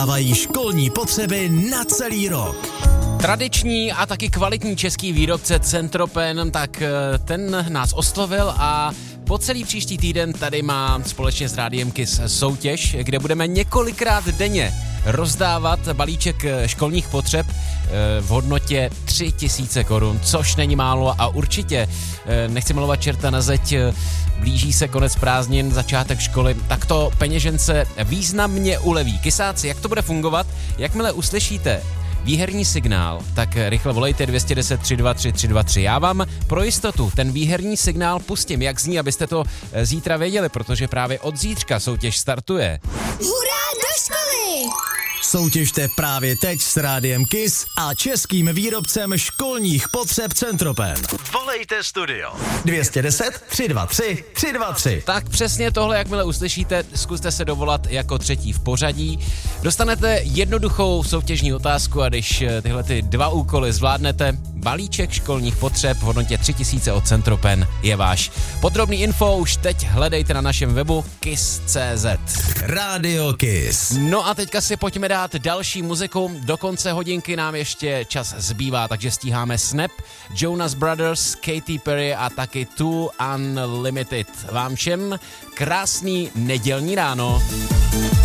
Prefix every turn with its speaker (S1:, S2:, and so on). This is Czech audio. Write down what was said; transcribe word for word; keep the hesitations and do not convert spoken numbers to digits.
S1: Dávají školní potřeby na celý rok.
S2: Tradiční a taky kvalitní český výrobce Centropen, tak ten nás oslovil a po celý příští týden tady má společně s Rádiem Kiss soutěž, kde budeme několikrát denně rozdávat balíček školních potřeb v hodnotě tři tisíce korun, což není málo a určitě nechci malovat čerta na zeď, blíží se konec prázdnin, začátek školy, tak to peněžence významně uleví. Kysáci, jak to bude fungovat? Jakmile uslyšíte výherní signál, tak rychle volejte dvě jedna nula tři dva tři tři dva tři. Já vám pro jistotu ten výherní signál pustím, jak zní, abyste to zítra věděli, protože právě od zítřka soutěž startuje.
S3: Hurá do školy!
S1: Soutěžte právě teď s Rádiem Kiss a českým výrobcem školních potřeb Centropen. Volejte studio. dvě jedna nula tři dva tři tři dva tři.
S2: Tak přesně tohle, jakmile uslyšíte, zkuste se dovolat jako třetí v pořadí. Dostanete jednoduchou soutěžní otázku a když tyhle ty dva úkoly zvládnete, balíček školních potřeb v hodnotě tři tisíce od Centropen je váš. Podrobný info už teď hledejte na našem webu kiss tečka cé zet.
S1: Rádio Kiss.
S2: No a teďka si pojďme dát další muziku. Do konce hodinky nám ještě čas zbývá, takže stíháme Snap, Jonas Brothers, Katy Perry a taky Two Unlimited. Vám všem krásný nedělní ráno.